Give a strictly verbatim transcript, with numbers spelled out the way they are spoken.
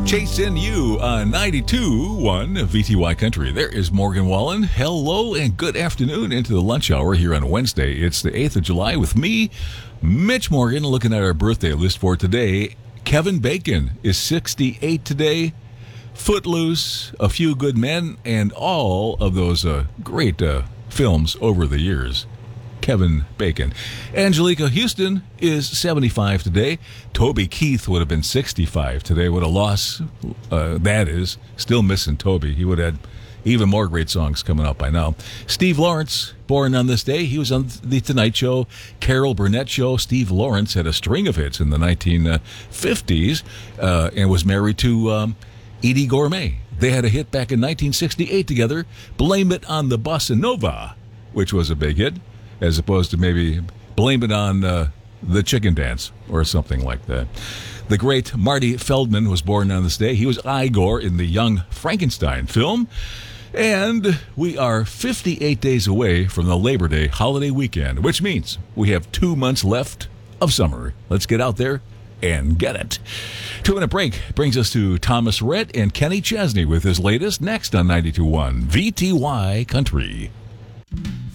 Chasing You on ninety-two point one V T Y Country. There is Morgan Wallen. Hello and good afternoon into the lunch hour here on Wednesday. It's the eighth of July with me, Mitch Morgan, looking at our birthday list for today. Kevin Bacon is sixty-eight today. Footloose, A Few Good Men, and all of those uh, great uh, films over the years. Kevin Bacon. Angelica Houston is seventy-five today. Toby Keith would have been sixty-five today. What a loss uh, that is. Still missing Toby. He would have had even more great songs coming up by now. Steve Lawrence, born on this day. He was on The Tonight Show, Carol Burnett Show. Steve Lawrence had a string of hits in the nineteen fifties uh, and was married to um, Edie Gourmet. They had a hit back in nineteen sixty-eight together, Blame It on the Bossa Nova, which was a big hit, as opposed to maybe Blame It on uh, the Chicken Dance or something like that. The great Marty Feldman was born on this day. He was Igor in the Young Frankenstein film. And we are fifty-eight days away from the Labor Day holiday weekend, which means we have two months left of summer. Let's get out there and get it. Two-minute break brings us to Thomas Rhett and Kenny Chesney with his latest next on ninety-two point one V T Y Country.